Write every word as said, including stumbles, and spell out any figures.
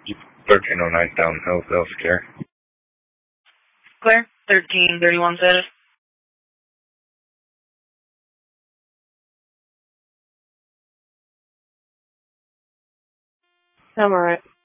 thirteen oh nine Down Hill, Healthcare. Clear. thirteen thirty-one status. I'm alright.